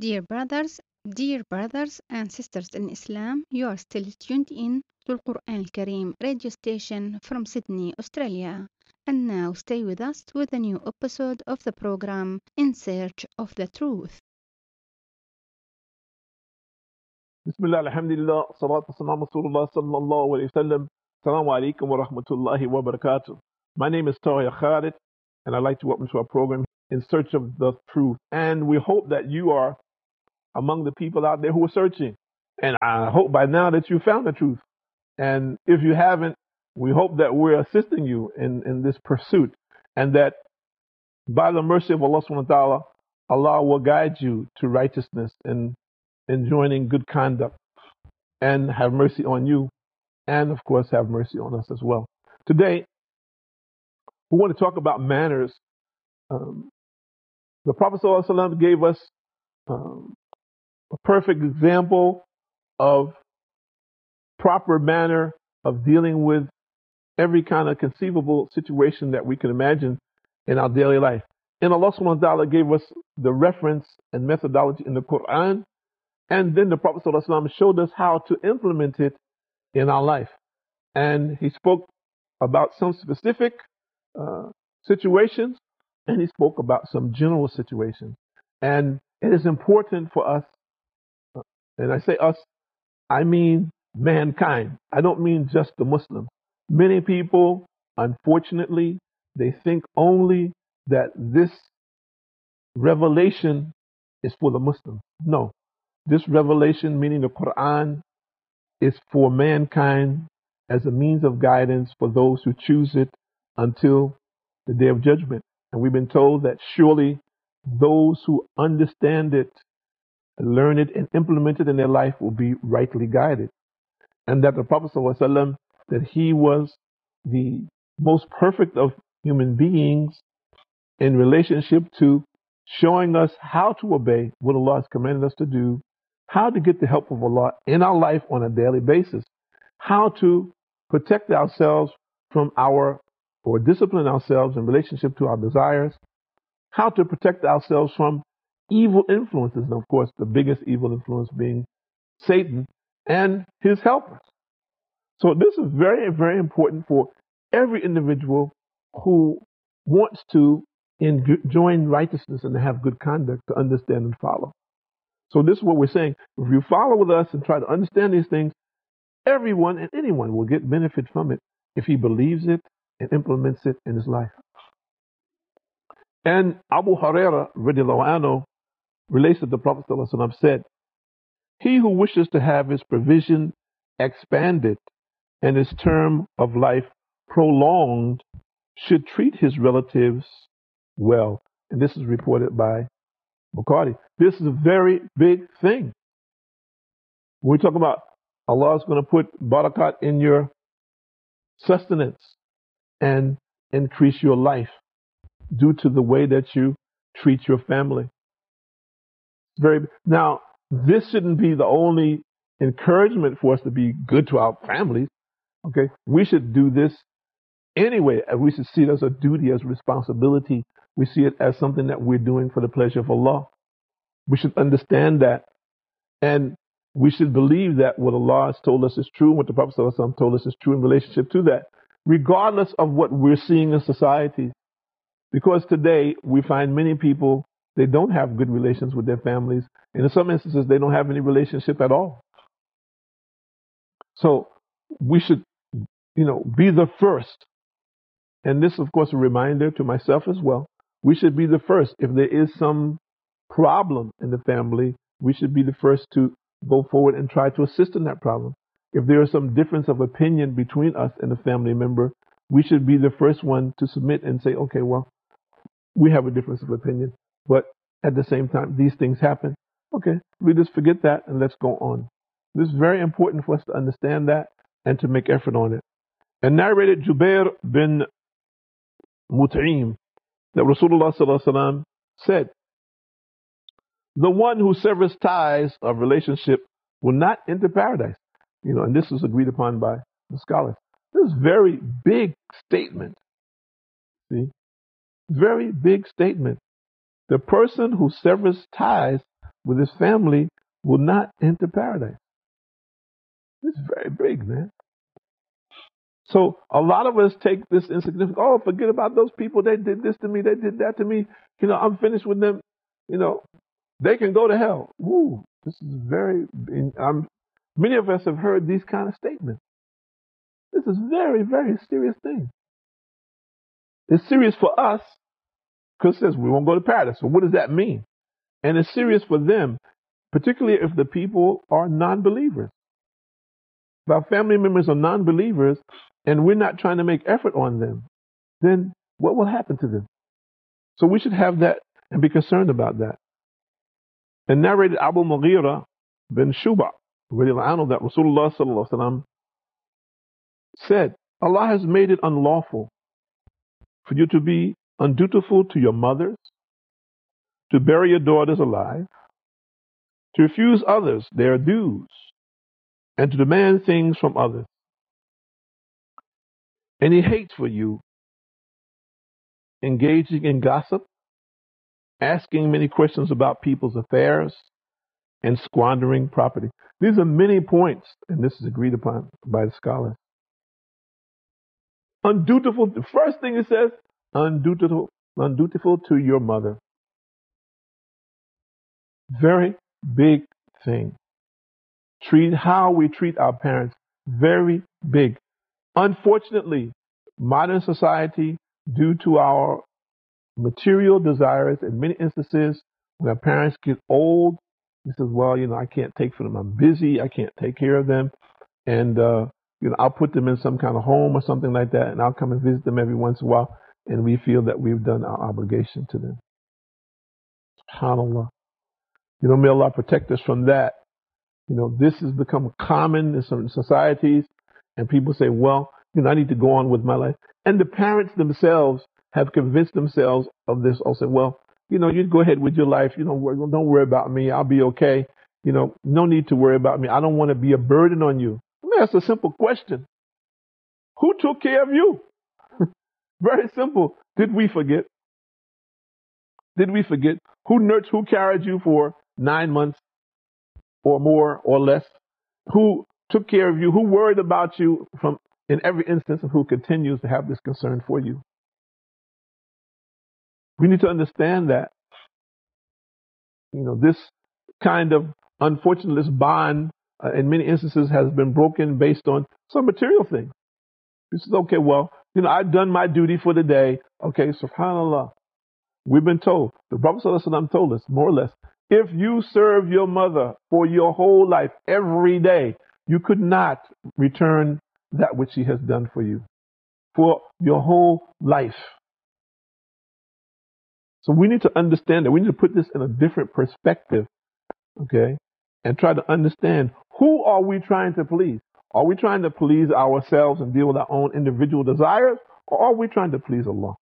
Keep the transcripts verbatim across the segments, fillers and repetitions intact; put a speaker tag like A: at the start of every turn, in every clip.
A: Dear brothers, dear brothers and sisters in Islam, you are still tuned in to Al Quran Al Kareem radio station from Sydney, Australia. And now stay with us with a new episode of the program In Search of the Truth.
B: Bismillah, alhamdulillah, salatu wasalam, Rasulullah sallallahu alayhi wa sallam. Assalamu alaikum wa rahmatullahi wa barakatuh. My name is Tariq Khalid, and I'd like to welcome to our program In Search of the Truth. And we hope that you are among the people out there who are searching. And I hope by now that you found the truth. And if you haven't, we hope that we're assisting you in, in this pursuit, and that by the mercy of Allah subhanahu wa ta'ala, Allah will guide you to righteousness and enjoining good conduct, and have mercy on you, and of course have mercy on us as well. Today, we want to talk about manners. Um, the Prophet ﷺ gave us um, a perfect example of proper manner of dealing with every kind of conceivable situation that we can imagine in our daily life. And Allah subhanahu wa ta'ala gave us the reference and methodology in the Quran, and then the Prophet ﷺ showed us how to implement it in our life. And he spoke about some specific uh, situations, and he spoke about some general situations. And it is important for us, uh, and I say us, I mean mankind. I don't mean just the Muslims. Many people, unfortunately, they think only that this revelation is for the Muslims. No, this revelation, meaning the Quran, is for mankind as a means of guidance for those who choose it until the day of judgment. And we've been told that surely those who understand it, learn it, and implement it in their life will be rightly guided. And that the Prophet ﷺ, that he was the most perfect of human beings in relationship to showing us how to obey what Allah has commanded us to do, how to get the help of Allah in our life on a daily basis, how to protect ourselves from our, or discipline ourselves in relationship to our desires, how to protect ourselves from evil influences, and of course the biggest evil influence being Satan and his helpers. So this is very, very important for every individual who wants to join righteousness and to have good conduct, to understand and follow. So this is what we're saying. If you follow with us and try to understand these things, everyone and anyone will get benefit from it if he believes it and implements it in his life. And Abu Hurairah radiallahu anhu relates that the Prophet ﷺ said, "He who wishes to have his provision expanded and his term of life prolonged should treat his relatives well." And this is reported by Bukhari. This is a very big thing. When we talk about Allah is going to put barakat in your sustenance and increase your life due to the way that you treat your family. Very now, this shouldn't be the only encouragement for us to be good to our families. Okay, we should do this anyway. We should see it as a duty, as a responsibility. We see it as something that we're doing for the pleasure of Allah. We should understand that, and we should believe that what Allah has told us is true, and what the Prophet ﷺ told us is true in relationship to that, regardless of what we're seeing in society. Because today we find many people, they don't have good relations with their families, and in some instances they don't have any relationship at all. So we should, you know, be the first. And this, of course, a reminder to myself as well. We should be the first. If there is some problem in the family, we should be the first to go forward and try to assist in that problem. If there is some difference of opinion between us and a family member, we should be the first one to submit and say, okay, well, we have a difference of opinion, but at the same time, these things happen. Okay, we just forget that and let's go on. This is very important for us to understand that and to make effort on it. And narrated Jubair bin Mut'im that Rasulullah sallallahu alaihi wasallam said, "The one who severs ties of relationship will not enter paradise." You know, and this was agreed upon by the scholars. This is a very big statement. See, very big statement. The person who severs ties with his family will not enter paradise. It's very big, man. So a lot of us take this insignificant, oh, forget about those people. They did this to me. They did that to me. You know, I'm finished with them. You know, they can go to hell. Woo. This is very, I'm, many of us have heard these kind of statements. This is very, very serious thing. It's serious for us because it says we won't go to paradise. So what does that mean? And it's serious for them, particularly if the people are non-believers. If our family members are non-believers and we're not trying to make effort on them, then what will happen to them? So we should have that and be concerned about that. And narrated Abu Mughira bin Shuba, that Rasulullah sallallahu alaihi wasallam said, Allah has made it unlawful for you to be undutiful to your mothers, to bury your daughters alive, to refuse others their dues, and to demand things from others. And he hates for you engaging in gossip, asking many questions about people's affairs, and squandering property. These are many points, and this is agreed upon by the scholars. Undutiful, the first thing it says, undutiful, undutiful to your mother. Very big thing. Treat how we treat our parents, very big. Unfortunately, modern society, due to our material desires, in many instances, when our parents get old, he says, well, you know, I can't take for them. I'm busy. I can't take care of them. And, uh, you know, I'll put them in some kind of home or something like that, and I'll come and visit them every once in a while, and we feel that we've done our obligation to them. SubhanAllah. You know, may Allah protect us from that. You know, this has become common in some societies, and people say, well, you know, I need to go on with my life. And the parents themselves have convinced themselves of this. Also, well, you know, you go ahead with your life. You know, don't worry about me. I'll be okay. You know, no need to worry about me. I don't want to be a burden on you. Let me ask a simple question. Who took care of you? Very simple. Did we forget? Did we forget? Who nurtured, who carried you for nine months or more or less? Who took care of you? Who worried about you from in every instance, and who continues to have this concern for you? We need to understand that, you know, this kind of unfortunate this bond uh, in many instances has been broken based on some material thing. This is okay. Well, you know, I've done my duty for the day. Okay, subhanAllah. We've been told, the Prophet ﷺ told us, more or less, if you serve your mother for your whole life, every day, you could not return that which she has done for you for your whole life. So we need to understand that. We need to put this in a different perspective, okay, and try to understand, who are we trying to please? Are we trying to please ourselves and deal with our own individual desires, or are we trying to please Allah?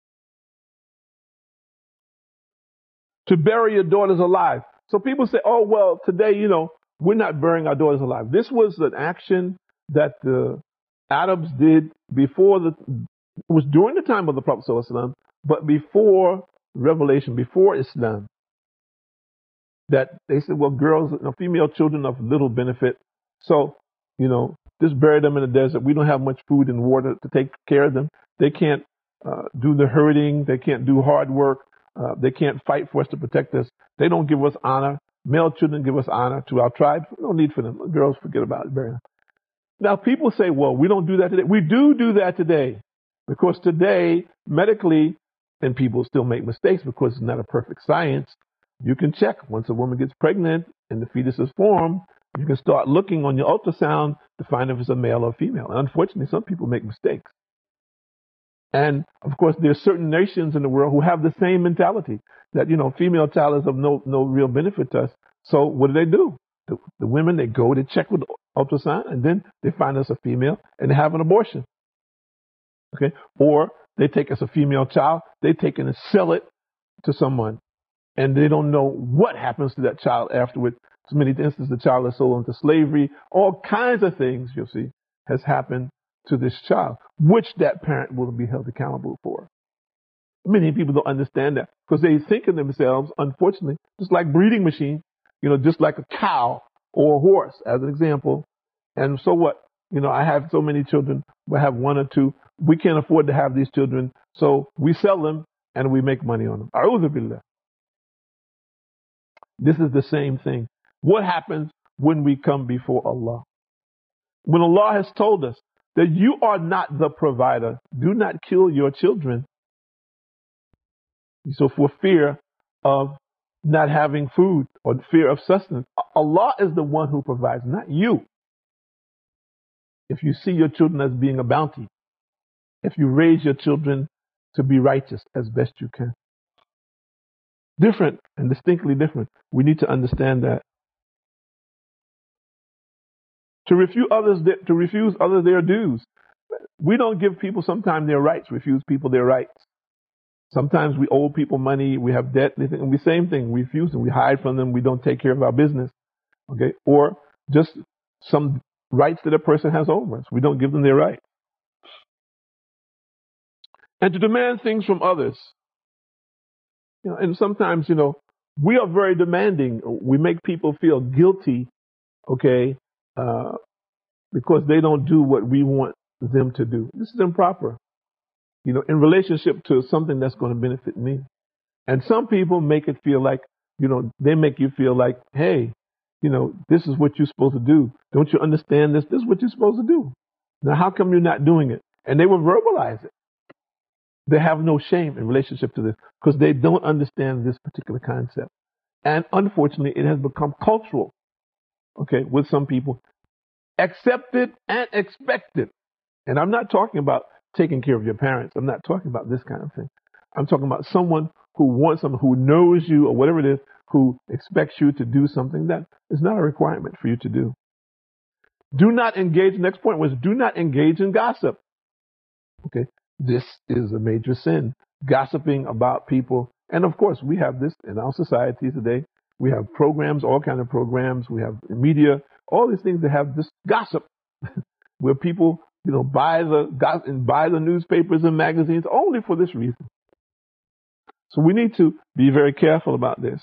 B: To bury your daughters alive. So people say, oh, well, today, you know, we're not burying our daughters alive. This was an action that the Arabs did before the, it was during the time of the Prophet ﷺ, but before revelation, before Islam. That they said, well, girls, you know, female children of little benefit. So, you know, just bury them in the desert. We don't have much food and water to take care of them. They can't uh, do the herding. They can't do hard work. Uh, they can't fight for us to protect us. They don't give us honor. Male children give us honor to our tribe. No need for them. Girls, forget about it. Bury them. Now, people say, well, we don't do that today. We do do that today. Because today, medically, and people still make mistakes because it's not a perfect science, you can check once a woman gets pregnant and the fetus is formed, you can start looking on your ultrasound to find if it's a male or female. And unfortunately, some people make mistakes. And of course, there are certain nations in the world who have the same mentality that, you know, female child is of no, no real benefit to us. So what do they do? The, the women, they go to check with ultrasound, and then they find us a female and they have an abortion. Okay. Or they take us a female child, they take it and sell it to someone, and they don't know what happens to that child afterward. So many instances, the child is sold into slavery. All kinds of things, you'll see, has happened to this child, which that parent will be held accountable for. Many people don't understand that because they think of themselves, unfortunately, just like breeding machines. you know, just like a cow or a horse, as an example. And so what? You know, I have so many children. We have one or two. We can't afford to have these children, so we sell them and we make money on them. A'udhu billah. This is the same thing. What happens when we come before Allah? When Allah has told us that you are not the provider, do not kill your children. So for fear of not having food or fear of sustenance, Allah is the one who provides, not you. If you see your children as being a bounty, if you raise your children to be righteous as best you can. Different and distinctly different. We need to understand that. To refuse others, to refuse others their dues. We don't give people sometimes their rights, refuse people their rights. Sometimes we owe people money, we have debt, and we same thing, we refuse them, we hide from them, we don't take care of our business. Okay? Or just some rights that a person has over us. We don't give them their rights. And to demand things from others. You know, and sometimes, you know, we are very demanding. We make people feel guilty, okay, uh, because they don't do what we want them to do. This is improper, you know, in relationship to something that's going to benefit me. And some people make it feel like, you know, they make you feel like, hey, you know, this is what you're supposed to do. Don't you understand this? This is what you're supposed to do. Now, how come you're not doing it? And they will verbalize it. They have no shame in relationship to this because they don't understand this particular concept. And unfortunately, it has become cultural, okay, with some people. Accepted and expected. And I'm not talking about taking care of your parents. I'm not talking about this kind of thing. I'm talking about someone who wants someone who knows you or whatever it is, who expects you to do something that is not a requirement for you to do. Do not engage, next point was do not engage in gossip. Okay, this is a major sin. Gossiping about people. And of course, we have this in our society today. We have programs, all kinds of programs. We have media, all these things that have this gossip where people, you know, buy the and buy the newspapers and magazines only for this reason. So we need to be very careful about this.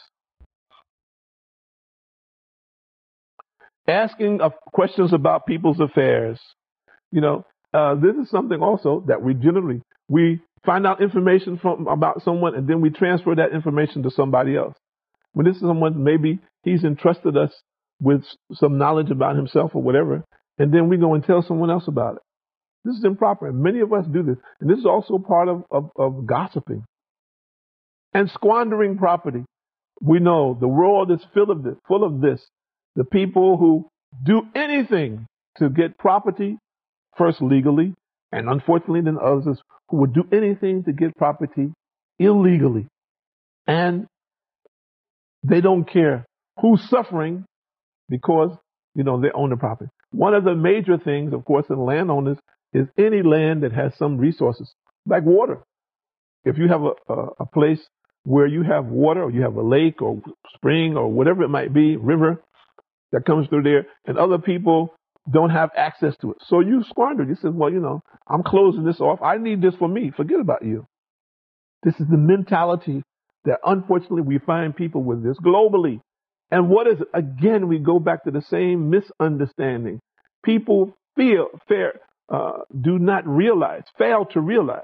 B: Asking of questions about people's affairs. You know, uh, this is something also that we generally, we find out information from about someone and then we transfer that information to somebody else. When this is someone, maybe he's entrusted us with some knowledge about himself or whatever, and then we go and tell someone else about it. This is improper, and many of us do this. And this is also part of, of, of gossiping. And squandering property. We know the world is full of this, full of this. The people who do anything to get property, first legally, and unfortunately then others who would do anything to get property illegally. And they don't care who's suffering because, you know, they own the property. One of the major things, of course, in landowners is any land that has some resources, like water. If you have a, a, a place where you have water, or you have a lake or spring or whatever it might be, river that comes through there, and other people don't have access to it. So you squander it. You say, well, you know, I'm closing this off. I need this for me. Forget about you. This is the mentality that unfortunately we find people with this globally. And what is it? Again, we go back to the same misunderstanding. People feel, fair, uh, do not realize, fail to realize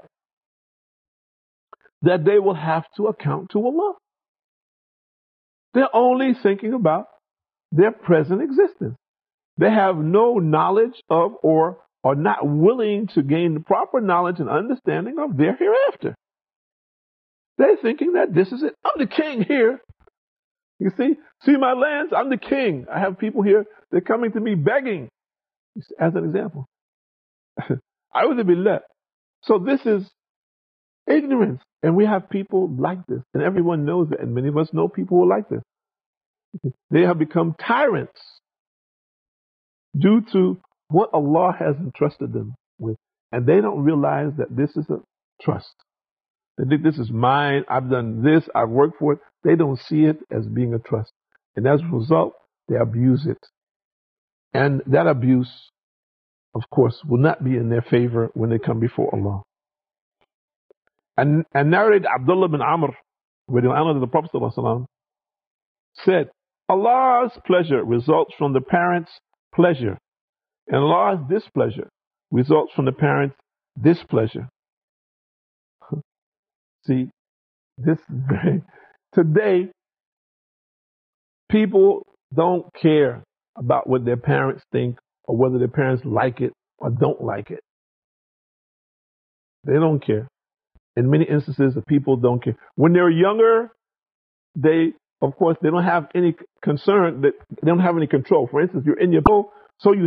B: that they will have to account to Allah. They're only thinking about their present existence. They have no knowledge of or are not willing to gain the proper knowledge and understanding of their hereafter. They're thinking that this is it. I'm the king here. You see, see my lands, I'm the king. I have people here, they're coming to me begging, as an example. I would be let. So this is ignorance. And we have people like this. And everyone knows it. And many of us know people who are like this. They have become tyrants due to what Allah has entrusted them with. And they don't realize that this is a trust. They think this is mine. I've done this. I've worked for it. They don't see it as being a trust. And as a result, they abuse it. And that abuse, of course, will not be in their favor when they come before Allah. And, and narrated Abdullah bin Amr, where the honor of the Prophet ﷺ said Allah's pleasure results from the parent's pleasure, and Allah's displeasure results from the parent's displeasure. See, this today, people don't care about what their parents think or whether their parents like it or don't like it. They don't care. In many instances, the people don't care. When they're younger, they, of course, they don't have any concern, that they don't have any control. For instance, you're in your boat, so you